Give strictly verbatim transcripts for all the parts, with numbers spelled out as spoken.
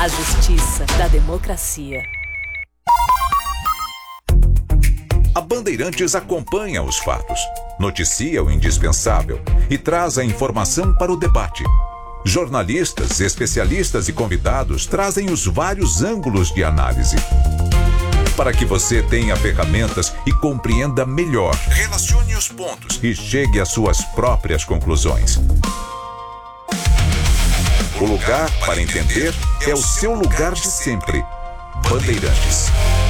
a justiça da democracia. A Bandeirantes acompanha os fatos, noticia o indispensável e traz a informação para o debate. Jornalistas, especialistas e convidados trazem os vários ângulos de análise, para que você tenha ferramentas e compreenda melhor, relacione os pontos e chegue às suas próprias conclusões. O lugar para entender é o seu lugar de sempre. Bandeirantes.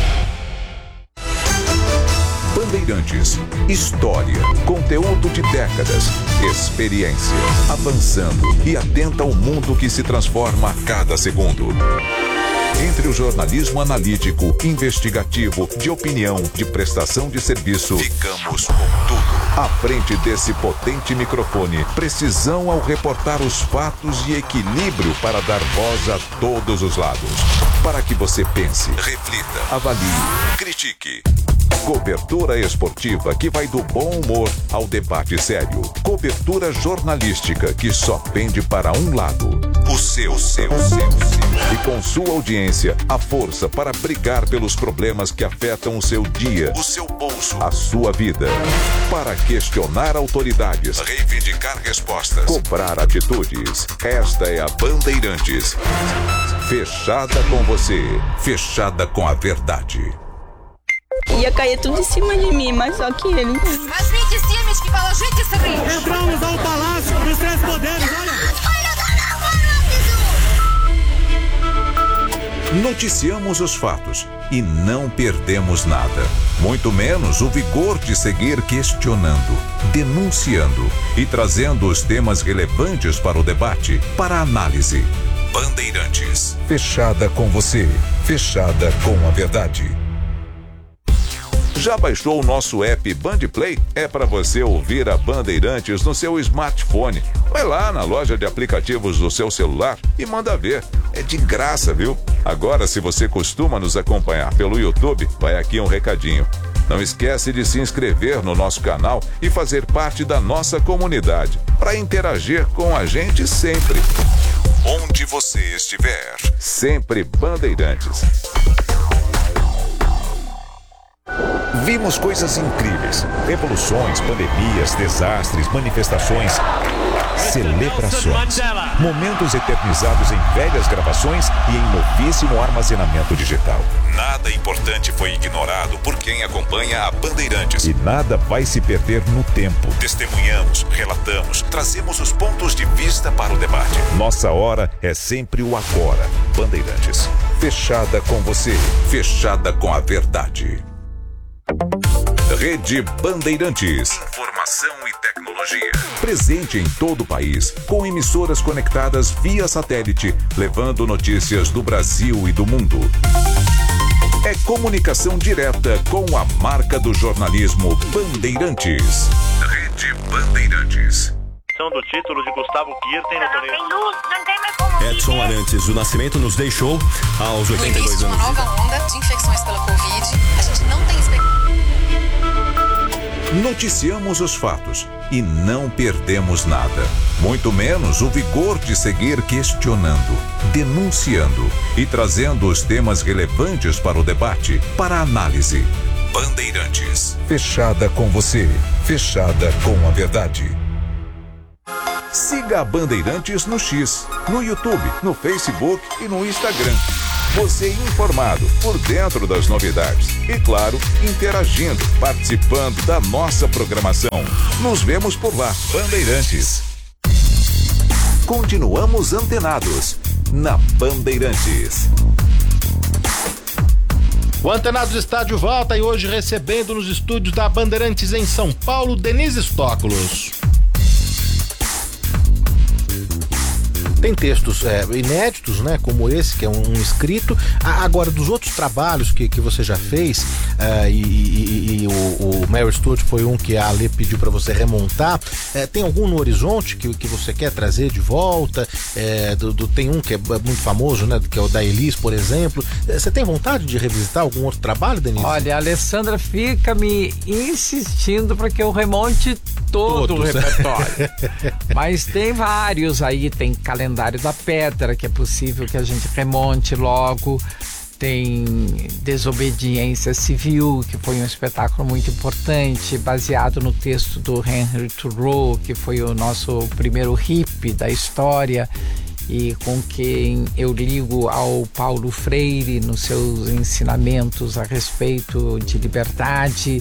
Bandeirantes. História, conteúdo de décadas, experiência, avançando e atenta ao mundo que se transforma a cada segundo. Entre o jornalismo analítico, investigativo, de opinião, de prestação de serviço, ficamos com tudo. À frente desse potente microfone, precisão ao reportar os fatos e equilíbrio para dar voz a todos os lados. Para que você pense, reflita, avalie, critique. Cobertura esportiva que vai do bom humor ao debate sério. Cobertura jornalística que só pende para um lado. O seu, o seu, o seu, o seu. E com sua audiência, a força para brigar pelos problemas que afetam o seu dia, o seu bolso, a sua vida. Para questionar autoridades, reivindicar respostas, cobrar atitudes. Esta é a Bandeirantes. Fechada com você, fechada com a verdade. Ia cair tudo em cima de mim, mas só que ele... Возьмите семечки, положите сырые. Entramos ao palácio dos três poderes, olha. Noticiamos os fatos e não perdemos nada. Muito menos o vigor de seguir questionando, denunciando e trazendo os temas relevantes para o debate, para a análise. Bandeirantes. Fechada com você, fechada com a verdade. Já baixou o nosso app Bandplay? É para você ouvir a Bandeirantes no seu smartphone. Vai lá na loja de aplicativos do seu celular e manda ver. É de graça, viu? Agora, se você costuma nos acompanhar pelo YouTube, vai aqui um recadinho. Não esquece de se inscrever no nosso canal e fazer parte da nossa comunidade, para interagir com a gente sempre. Onde você estiver, sempre Bandeirantes. Vimos coisas incríveis, revoluções, pandemias, desastres, manifestações, celebrações, momentos eternizados em velhas gravações e em novíssimo armazenamento digital. Nada importante foi ignorado por quem acompanha a Bandeirantes. E nada vai se perder no tempo. Testemunhamos, relatamos, trazemos os pontos de vista para o debate. Nossa hora é sempre o agora. Bandeirantes. Fechada com você, fechada com a verdade. Rede Bandeirantes. Informação e tecnologia. Presente em todo o país, com emissoras conectadas via satélite, levando notícias do Brasil e do mundo. É comunicação direta com a marca do jornalismo Bandeirantes. Rede Bandeirantes. Do título de Gustavo Kirten no torneio. Edson Arantes, o Nascimento nos deixou aos oitenta e dois anos. Uma nova onda de infecções pela Covid. A gente não tem expectativa. Noticiamos os fatos e não perdemos nada. Muito menos o vigor de seguir questionando, denunciando e trazendo os temas relevantes para o debate, para a análise. Bandeirantes. Fechada com você, fechada com a verdade. Siga a Bandeirantes no X, no YouTube, no Facebook e no Instagram. Você informado, por dentro das novidades e, claro, interagindo, participando da nossa programação. Nos vemos por lá, Bandeirantes. Continuamos antenados na Bandeirantes. O Antenados está de volta e hoje recebendo nos estúdios da Bandeirantes em São Paulo, Denise Stóculos. Tem textos é, inéditos, né, como esse, que é um, um escrito. Agora, dos outros trabalhos que, que você já fez, uh, e, e, e o, o Mary Stuart foi um que a Ale pediu para você remontar, uh, tem algum no horizonte que, que você quer trazer de volta? Uh, do, do, tem um que é muito famoso, né, que é o da Elis, por exemplo. Uh, você tem vontade de revisitar algum outro trabalho, Denise? Olha, a Alessandra fica me insistindo para que eu remonte todo Todos. o repertório. Mas tem vários aí, tem calendário da Petra, que é possível possível que a gente remonte logo. Tem Desobediência Civil, que foi um espetáculo muito importante, baseado no texto do Henry Thoreau, que foi o nosso primeiro hippie da história, e com quem eu ligo ao Paulo Freire nos seus ensinamentos a respeito de liberdade.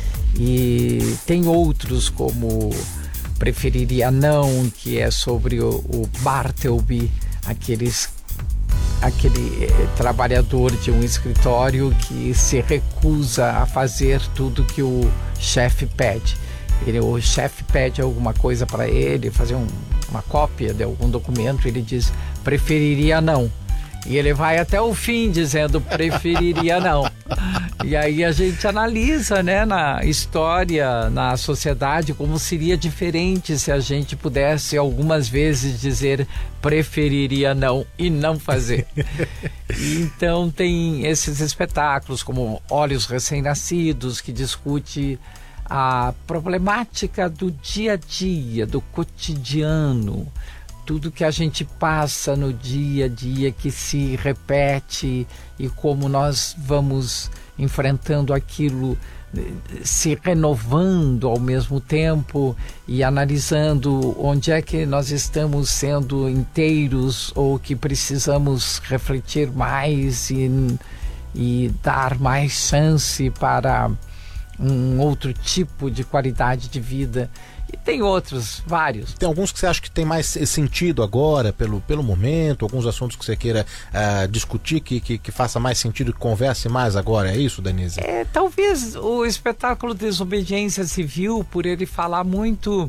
E tem outros, como Preferiria Não, que é sobre o, o Bartleby, aqueles, aquele eh, trabalhador de um escritório que se recusa a fazer tudo que o chefe pede. Ele, o chefe pede alguma coisa para ele, fazer um, uma cópia de algum documento, ele diz, preferiria não. E ele vai até o fim dizendo, preferiria não. E aí a gente analisa, né, na história, na sociedade, como seria diferente se a gente pudesse algumas vezes dizer preferiria não e não fazer. E então tem esses espetáculos como Olhos Recém-Nascidos, que discute a problemática do dia a dia, do cotidiano, tudo que a gente passa no dia a dia que se repete e como nós vamos enfrentando aquilo, se renovando ao mesmo tempo e analisando onde é que nós estamos sendo inteiros ou que precisamos refletir mais e, e dar mais chance para um outro tipo de qualidade de vida. E tem outros, vários. Tem alguns que você acha que tem mais sentido agora, pelo, pelo momento, alguns assuntos que você queira uh, discutir, que, que, que faça mais sentido, que converse mais agora, é isso, Denise? É, talvez o espetáculo Desobediência Civil, por ele falar muito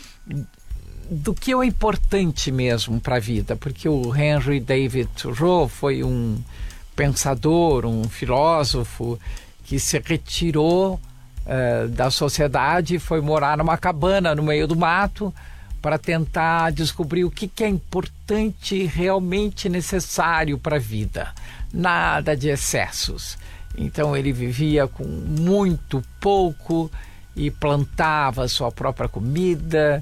do que é importante mesmo para a vida, porque o Henry David Thoreau foi um pensador, um filósofo que se retirou Uh, da sociedade, foi morar numa cabana no meio do mato para tentar descobrir o que, que é importante e realmente necessário para a vida. Nada de excessos. Então ele vivia com muito pouco e plantava sua própria comida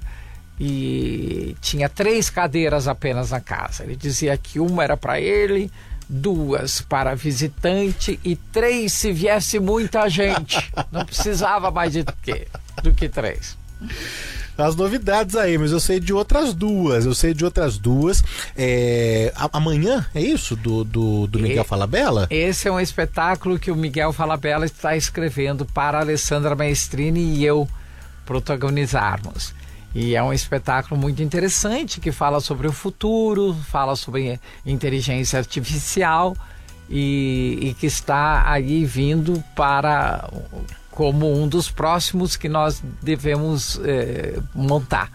e tinha três cadeiras apenas na casa. Ele dizia que uma era para ele, duas para visitante e três se viesse muita gente. Não precisava mais de que, do que três. As novidades aí, mas eu sei de outras duas. Eu sei de outras duas. É, amanhã, é isso? Do, do, do Miguel e, Falabella? Esse é um espetáculo que o Miguel Falabella está escrevendo para a Alessandra Maestrini e eu protagonizarmos. E é um espetáculo muito interessante que fala sobre o futuro, fala sobre inteligência artificial e, e que está aí vindo para como um dos próximos que nós devemos eh, montar.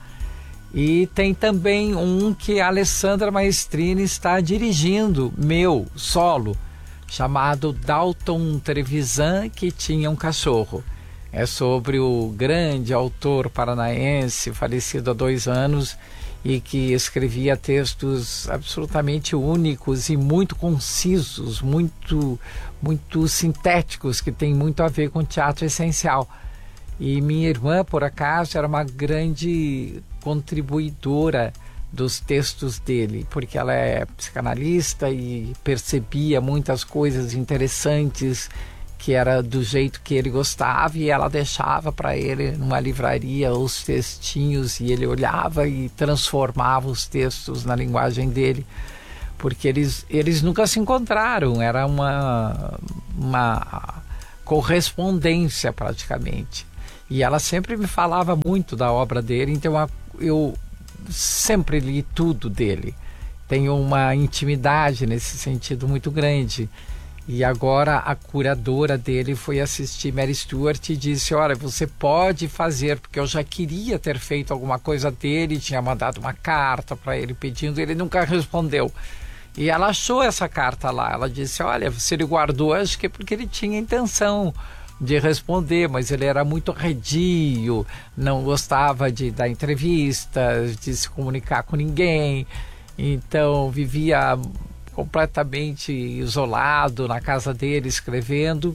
E tem também um que a Alessandra Maestrini está dirigindo, meu, solo, chamado Dalton Trevisan, que tinha um cachorro. É sobre o grande autor paranaense, falecido há dois anos, e que escrevia textos absolutamente únicos e muito concisos, muito, muito sintéticos, que tem muito a ver com teatro essencial. E minha irmã, por acaso, era uma grande contribuidora dos textos dele, porque ela é psicanalista e percebia muitas coisas interessantes que era do jeito que ele gostava, e ela deixava para ele numa livraria os textinhos e ele olhava e transformava os textos na linguagem dele, porque eles, eles nunca se encontraram, era uma, uma correspondência praticamente, e ela sempre me falava muito da obra dele, então eu sempre li tudo dele, tenho uma intimidade nesse sentido muito grande. E agora a curadora dele foi assistir Mary Stuart e disse, olha, você pode fazer, porque eu já queria ter feito alguma coisa dele, tinha mandado uma carta para ele pedindo, ele nunca respondeu. E ela achou essa carta lá, ela disse, olha, se ele guardou, acho que é porque ele tinha intenção de responder, mas ele era muito arredio, não gostava de dar entrevistas, de se comunicar com ninguém, então vivia completamente isolado na casa dele, escrevendo.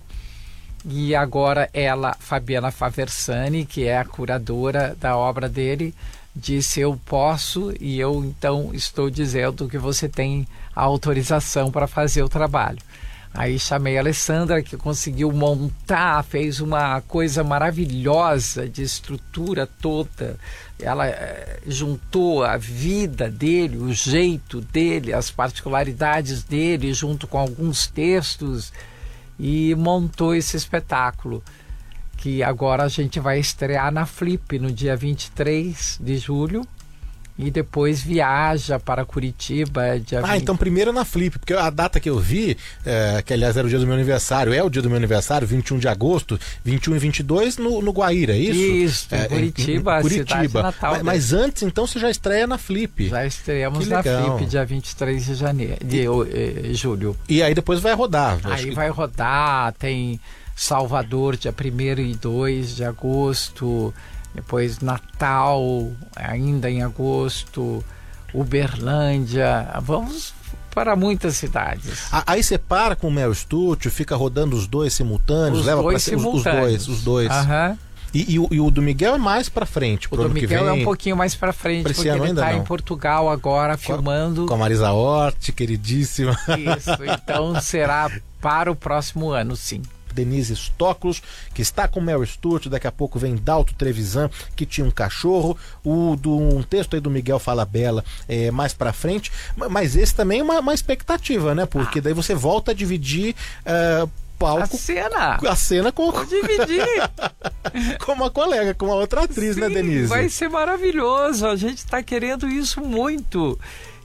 E agora ela, Fabiana Faversani, que é a curadora da obra dele, disse eu posso e eu então estou dizendo que você tem a autorização para fazer o trabalho. Aí chamei a Alessandra, que conseguiu montar, fez uma coisa maravilhosa de estrutura toda. Ela eh, juntou a vida dele, o jeito dele, as particularidades dele, junto com alguns textos, e montou esse espetáculo, que agora a gente vai estrear na Flip no dia vinte e três de julho. E depois viaja para Curitiba. Dia ah, vinte... então primeiro na Flip, porque a data que eu vi, é, que aliás era o dia do meu aniversário, é o dia do meu aniversário, vinte e um de agosto, vinte e um e vinte e dois no, no Guaíra, é isso? Isso, é, em Curitiba, em, em Curitiba. cidade natal. Mas, mas antes, então, você já estreia na Flip. Já estreamos que na legal. Flip, dia vinte e três de janeiro, de e, eh, julho. E aí depois vai rodar. Aí que... vai rodar, tem Salvador, dia primeiro e dois de agosto, depois Natal, ainda em agosto, Uberlândia, vamos para muitas cidades. Aí você para com o Meryl Streep, fica rodando os dois simultâneos, os leva dois pra... simultâneos. os dois, os dois. Uhum. E, e, o, e o do Miguel é mais pra frente, pro o do ano Miguel que vem. é um pouquinho mais pra frente, porque ele está em Portugal agora, com filmando. Com a Marisa Hort, queridíssima. Isso, então será para o próximo ano, sim. Denise Stoklos, que está com Meryl Streep, daqui a pouco vem Dalto Trevisan, que tinha um cachorro, o do um texto aí do Miguel Falabella é, mais pra frente, mas esse também é uma, uma expectativa, né? Porque ah. daí você volta a dividir uh, palco, a cena, a cena com Vou dividir com uma colega, com uma outra atriz, sim, né, Denise? Vai ser maravilhoso, a gente está querendo isso muito.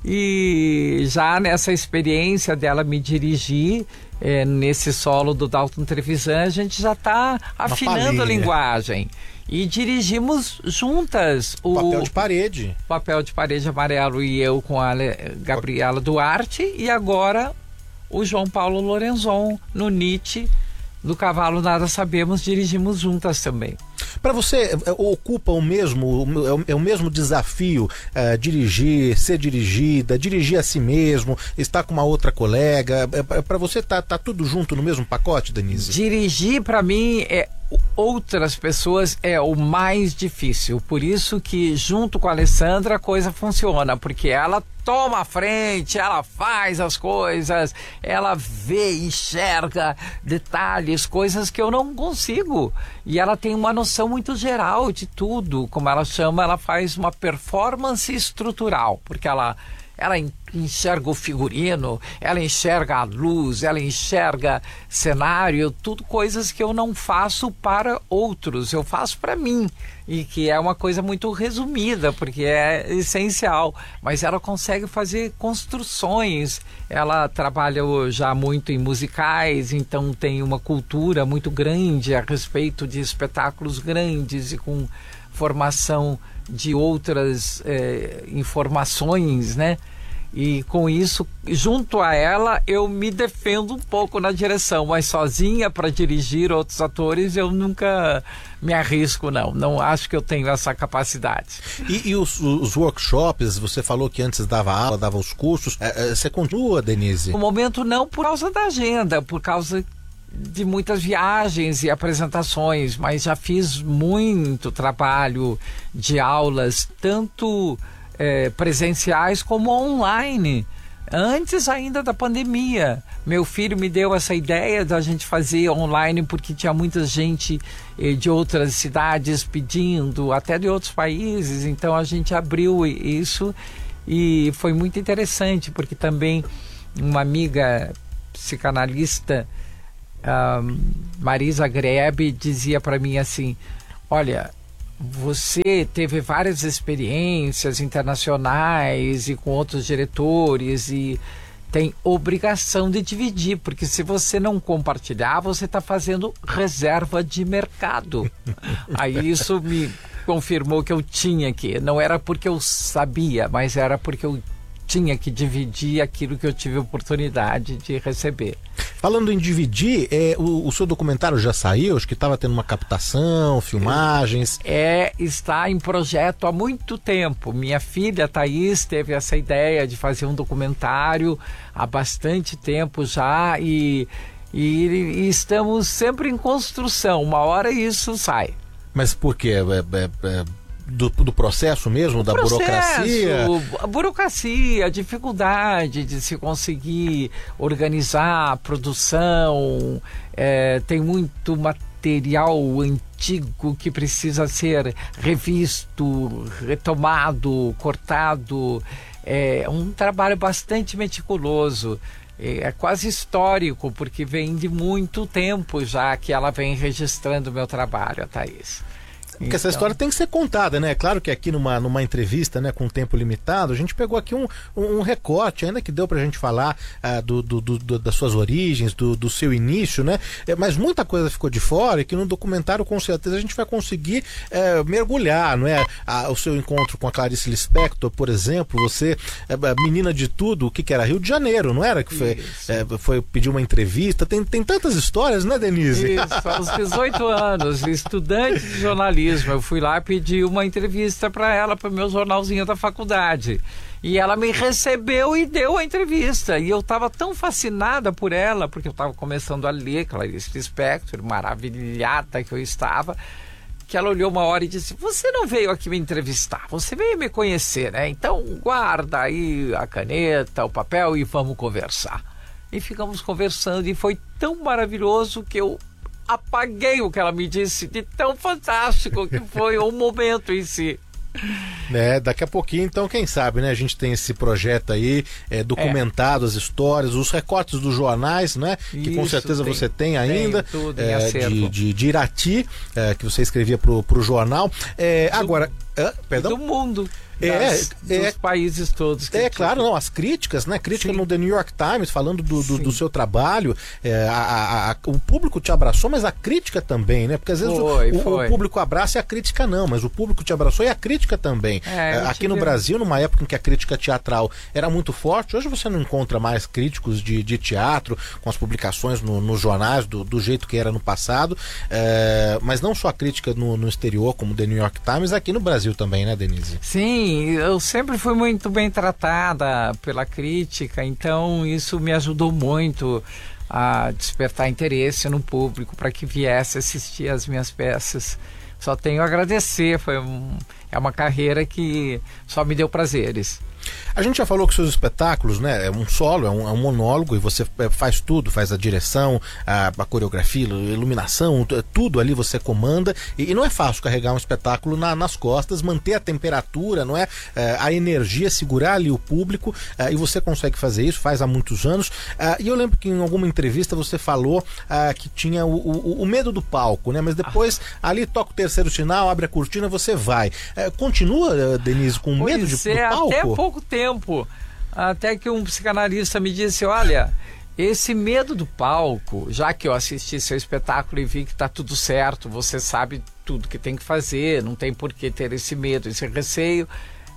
E já nessa experiência dela me dirigir, é, nesse solo do Dalton Trevisan, a gente já está afinando a linguagem. E dirigimos juntas o Papel de Parede. Papel de Parede Amarelo e eu com a Gabriela Duarte, e agora o João Paulo Lorenzon no Nietzsche, do Cavalo Nada Sabemos, dirigimos juntas também. Para você, ocupa o mesmo, é o mesmo desafio é, dirigir, ser dirigida, dirigir a si mesmo, estar com uma outra colega? É, para você tá, tá tudo junto no mesmo pacote, Denise? Dirigir para mim é outras pessoas é o mais difícil, por isso que junto com a Alessandra a coisa funciona, porque ela toma a frente, ela faz as coisas, ela vê, enxerga detalhes, coisas que eu não consigo, e ela tem uma noção muito geral de tudo, como ela chama, ela faz uma performance estrutural, porque ela ela enxerga o figurino, ela enxerga a luz, ela enxerga cenário, tudo coisas que eu não faço para outros, eu faço para mim, e que é uma coisa muito resumida, porque é essencial, mas ela consegue fazer construções, ela trabalha já muito em musicais, então tem uma cultura muito grande a respeito de espetáculos grandes e com formação de outras eh, informações, né? E com isso, junto a ela, eu me defendo um pouco na direção, mas sozinha para dirigir outros atores eu nunca me arrisco, não. Não acho que eu tenho essa capacidade. E, e os, os workshops, você falou que antes dava aula, dava os cursos, é, é, você continua, Denise? No momento não, por causa da agenda, por causa de muitas viagens e apresentações, mas já fiz muito trabalho de aulas, tanto é, presenciais como online, antes ainda da pandemia. Meu filho me deu essa ideia da gente fazer online porque tinha muita gente eh, de outras cidades pedindo, até de outros países, então a gente abriu isso e foi muito interessante, porque também uma amiga psicanalista, Um, Marisa Grebe, dizia para mim assim: olha, você teve várias experiências internacionais e com outros diretores e tem obrigação de dividir, porque se você não compartilhar, você está fazendo reserva de mercado. Aí isso me confirmou que eu tinha que, não era porque eu sabia, mas era porque eu tinha que dividir aquilo que eu tive oportunidade de receber. Falando em dividir, é, o, o seu documentário já saiu? Acho que estava tendo uma captação, filmagens. É, está em projeto há muito tempo. Minha filha Thaís teve essa ideia de fazer um documentário há bastante tempo já e, e, e estamos sempre em construção. Uma hora isso sai. Mas por quê? É, é, é... do, do processo mesmo, o da processo, burocracia? A burocracia, a dificuldade de se conseguir organizar a produção, é, tem muito material antigo que precisa ser revisto, retomado, cortado. É um trabalho bastante meticuloso, é quase histórico, porque vem de muito tempo já que ela vem registrando o meu trabalho, a Thaís. Porque então... essa história tem que ser contada, né? Claro que aqui numa, numa entrevista, né, com tempo limitado, a gente pegou aqui um, um, um recorte, ainda que deu pra gente falar uh, do, do, do, das suas origens, do, do seu início, né? É, mas muita coisa ficou de fora e que no documentário com certeza a gente vai conseguir é, mergulhar, não é? A, o seu encontro com a Clarice Lispector, por exemplo, você, é, menina de tudo, o que que era? Rio de Janeiro, não era? Que foi, é, foi pedir uma entrevista, tem, tem tantas histórias, né, Denise? Isso, aos dezoito anos, estudante de jornalismo. Eu fui lá pedir uma entrevista para ela, para o meu jornalzinho da faculdade. E ela me recebeu e deu a entrevista. E eu estava tão fascinada por ela, porque eu estava começando a ler Clarice Lispector, maravilhada que eu estava, que ela olhou uma hora e disse: você não veio aqui me entrevistar, você veio me conhecer, né? Então guarda aí a caneta, o papel e vamos conversar. E ficamos conversando e foi tão maravilhoso que eu apaguei o que ela me disse, de tão fantástico que foi o momento em si. É, daqui a pouquinho, então, quem sabe, né? A gente tem esse projeto aí, é, documentado, é. as histórias, os recortes dos jornais, né? Que Isso, com certeza tem, você tem ainda. Tem tudo é, de, de, de Irati, é, que você escrevia pro, pro jornal. É, do, agora, é, perdão? Do mundo. Das, é, dos é, países todos. É claro, não, as críticas, né? Crítica Sim. no The New York Times, falando do, do, do seu trabalho. É, a, a, a, o público te abraçou, mas a crítica também, né? Porque às vezes foi, o, foi. o público abraça e a crítica não, mas o público te abraçou e a crítica também. É, é, aqui no vi... Brasil, numa época em que a crítica teatral era muito forte, hoje você não encontra mais críticos de, de teatro, com as publicações no, nos jornais, do, do jeito que era no passado. É, mas não só a crítica no, no exterior, como The New York Times, aqui no Brasil também, né, Denise? Sim. Eu sempre fui muito bem tratada pela crítica, então isso me ajudou muito a despertar interesse no público para que viesse assistir as minhas peças. Só tenho a agradecer, foi um, é uma carreira que só me deu prazeres. A gente já falou que seus espetáculos, né, é um solo, é um, é um monólogo, e você faz tudo, faz a direção, a, a coreografia, a iluminação, tudo ali você comanda, e, e não é fácil carregar um espetáculo na, nas costas, manter a temperatura, não é, é a energia, segurar ali o público, é, e você consegue fazer isso, faz há muitos anos, é, e eu lembro que em alguma entrevista você falou é, que tinha o, o, o medo do palco, né, mas depois ah. ali toca o terceiro sinal, abre a cortina, você vai. É, continua, Denise, com pois medo de, é, do palco? Até pouco tempo, até que um psicanalista me disse: olha, esse medo do palco, já que eu assisti seu espetáculo e vi que está tudo certo, você sabe tudo que tem que fazer, não tem por que ter esse medo, esse receio,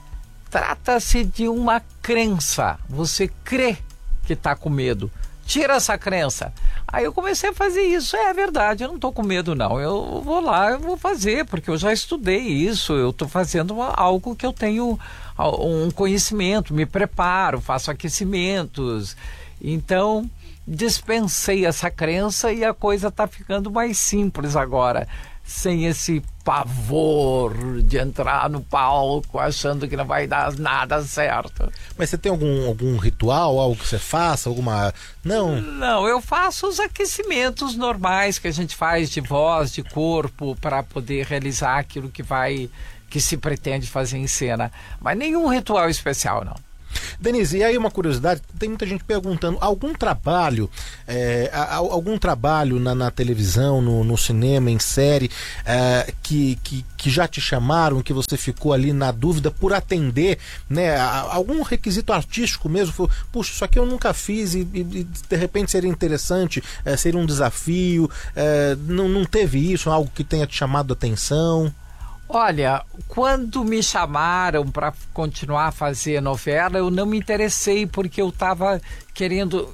trata-se de uma crença, você crê que está com medo, tira essa crença. Aí eu comecei a fazer isso. É verdade, eu não estou com medo não, eu vou lá, eu vou fazer, porque eu já estudei isso, eu estou fazendo uma, algo que eu tenho um conhecimento, me preparo, faço aquecimentos. Então dispensei essa crença e a coisa está ficando mais simples agora, sem esse pavor de entrar no palco achando que não vai dar nada certo. Mas você tem algum, algum ritual, algo que você faça, alguma... Não? Não, eu faço os aquecimentos normais que a gente faz de voz, de corpo, para poder realizar aquilo que vai, que se pretende fazer em cena. Mas nenhum ritual especial, não. Denise, e aí uma curiosidade, tem muita gente perguntando, algum trabalho, é, algum trabalho na, na televisão, no, no cinema, em série, é, que, que, que já te chamaram, que você ficou ali na dúvida por atender, né, algum requisito artístico mesmo, foi, puxa, isso aqui eu nunca fiz e, e de repente seria interessante, é, seria um desafio, é, não, não teve isso, algo que tenha te chamado a atenção? Olha, quando me chamaram para continuar a fazer novela, eu não me interessei porque eu estava querendo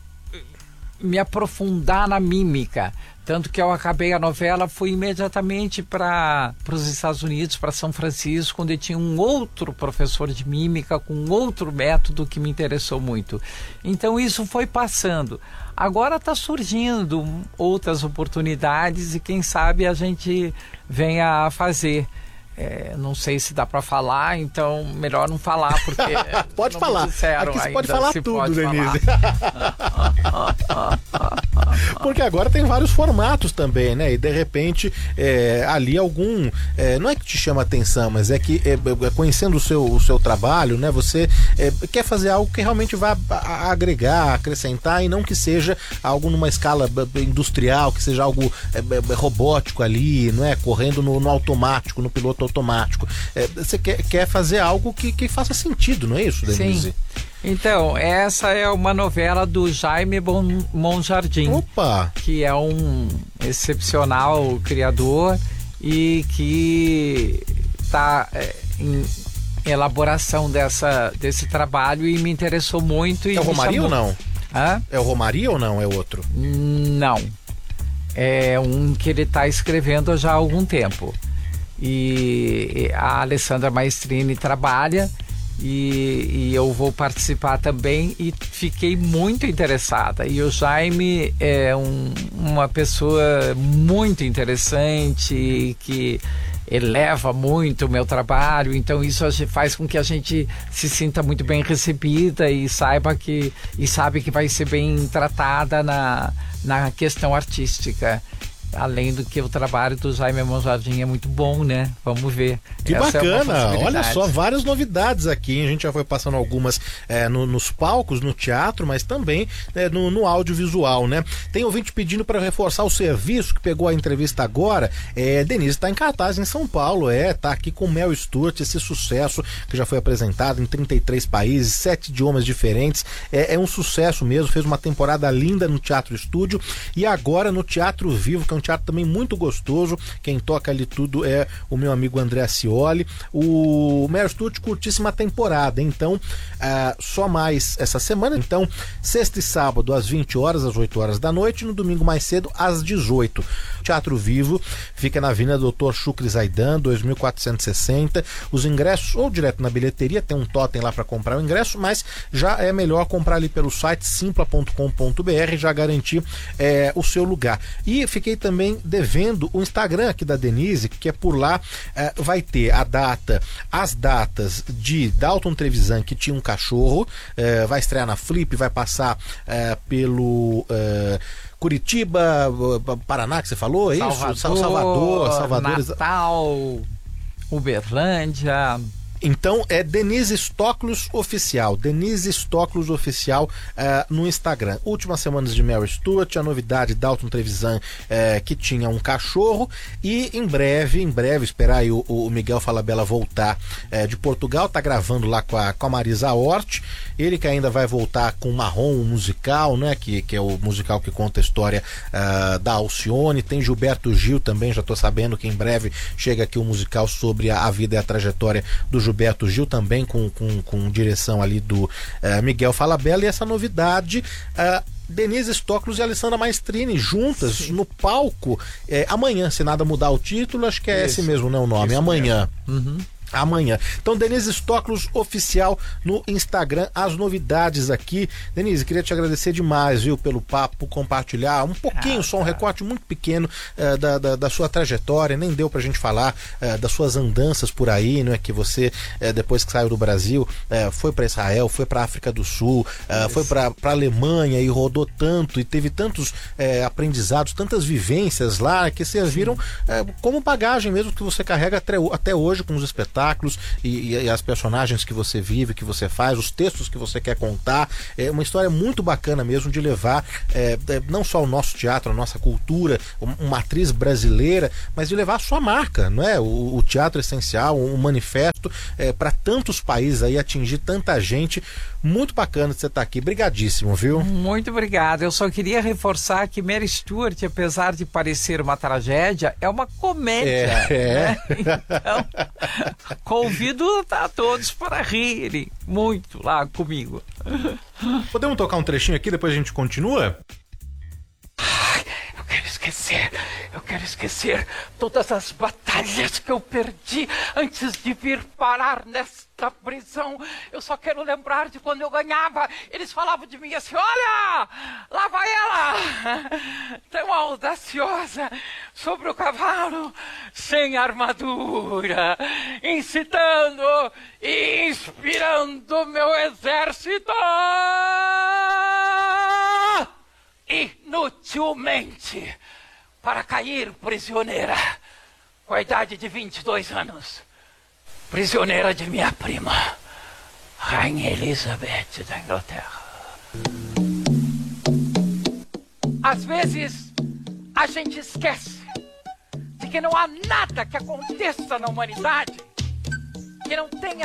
me aprofundar na mímica. Tanto que eu acabei a novela, fui imediatamente para os Estados Unidos, para São Francisco, onde tinha um outro professor de mímica com outro método que me interessou muito. Então isso foi passando. Agora está surgindo outras oportunidades e quem sabe a gente venha a fazer. é, não sei se dá para falar, então melhor não falar, porque pode não falar. Me disseram Aqui você ainda pode falar se tudo, pode Denise. Falar. Porque agora tem vários formatos também, né? E de repente é, ali algum, é, não é que te chama atenção, mas é que é, conhecendo o seu, o seu trabalho, né? Você é, quer fazer algo que realmente vá agregar, acrescentar, e não que seja algo numa escala industrial, que seja algo é, é, robótico ali, não é? Correndo no, no automático, no piloto automático. É, você quer, quer fazer algo que, que faça sentido, não é isso, Denise? Sim. Então, essa é uma novela do Jaime Monjardim. Opa! Que é um excepcional criador e que está é, em elaboração dessa, desse trabalho, e me interessou muito. E é o Romaria ou não? Hã? É o Romaria ou não? É outro? Não. É um que ele está escrevendo já há algum tempo. E a Alessandra Maestrini trabalha, e, e eu vou participar também, e fiquei muito interessada. E o Jaime é um, uma pessoa muito interessante, que eleva muito o meu trabalho, então isso faz com que a gente se sinta muito bem recebida e saiba que, e sabe que vai ser bem tratada na, na questão artística. Além do que o trabalho do Jaime Monjardim é muito bom, né? Vamos ver. Que Essa bacana! É olha só, várias novidades aqui, hein? A gente já foi passando algumas é, no, nos palcos, no teatro, mas também é, no, no audiovisual, né? Tem ouvinte pedindo para reforçar o serviço, que pegou a entrevista agora. É, Denise está em cartaz em São Paulo, é, tá aqui com Mel Stuart, esse sucesso que já foi apresentado em trinta e três países, sete idiomas diferentes. É, é um sucesso mesmo, fez uma temporada linda no Teatro Estúdio e agora no Teatro Vivo, que é um teatro também muito gostoso. Quem toca ali tudo é o meu amigo André Acioli. O Mel Stuart, curtíssima temporada, então uh, só mais essa semana, então sexta e sábado às vinte horas, às oito horas da noite, no domingo mais cedo às dezoito. Teatro Vivo fica na Avenida doutor Chucre Zaidan, dois mil quatrocentos e sessenta. Os ingressos ou direto na bilheteria, tem um totem lá para comprar o ingresso, mas já é melhor comprar ali pelo site simpla ponto com ponto b r e já garantir é, o seu lugar. E fiquei também devendo o Instagram aqui da Denise, que é por lá, é, vai ter a data, as datas de Dalton Trevisan, que tinha um cachorro, é, vai estrear na Flip, vai passar é, pelo é, Curitiba, Paraná, que você falou, é Salvador, isso? Salvador, Salvador, Natal, Uberlândia. Então é Denise Stoklos Oficial, Denise Stoklos Oficial uh, no Instagram. Últimas semanas de Mel Stuart, a novidade Dalton Trevisan, uh, que tinha um cachorro, e em breve, em breve, esperar aí o, o Miguel Falabella voltar uh, de Portugal, tá gravando lá com a, com a Marisa Hort, ele que ainda vai voltar com Marrom, um musical, né, que, que é o musical que conta a história uh, da Alcione. Tem Gilberto Gil também, já tô sabendo que em breve chega aqui um musical sobre a, a vida e a trajetória do Gilberto Gil, também com, com, com direção ali do uh, Miguel Falabella. E essa novidade, uh, Denise Stoklos e Alessandra Maestrini juntas Sim. no palco eh, amanhã, se nada mudar o título, acho que é Isso. esse mesmo, né, o nome, Isso amanhã. Uhum. Amanhã. Então, Denise Stoklos Oficial no Instagram, as novidades aqui. Denise, queria te agradecer demais, viu, pelo papo, compartilhar um pouquinho, ah, só um tá. recorte muito pequeno uh, da, da, da sua trajetória. Nem deu pra gente falar uh, das suas andanças por aí, não é? Que você, uh, depois que saiu do Brasil, uh, foi para Israel, foi pra África do Sul, uh, foi pra, pra Alemanha e rodou tanto e teve tantos uh, aprendizados, tantas vivências lá que serviram uh, como bagagem mesmo que você carrega até, até hoje com os espetáculos. E, e as personagens que você vive, que você faz, os textos que você quer contar. É uma história muito bacana mesmo de levar é, não só o nosso teatro, a nossa cultura, uma atriz brasileira, mas de levar a sua marca, não é? O, o teatro essencial, um manifesto é, para tantos países aí, atingir tanta gente. Muito bacana de você estar aqui. Brigadíssimo, viu? Muito obrigado. Eu só queria reforçar que Mel Stuart, apesar de parecer uma tragédia, é uma comédia. É. Né? Então, convido a todos para rirem muito lá comigo. Podemos tocar um trechinho aqui, depois a gente continua? Ai, eu quero esquecer, eu quero esquecer todas as batalhas que eu perdi antes de vir parar nesta prisão. Eu só quero lembrar de quando eu ganhava. Eles falavam de mim assim: olha, lá vai ela, tão audaciosa, sobre o cavalo, sem armadura, incitando e inspirando meu exército inutilmente para cair prisioneira com a idade de vinte e dois anos, prisioneira de minha prima, Rainha Elizabeth da Inglaterra. Às vezes, a gente esquece de que não há nada que aconteça na humanidade que não tenha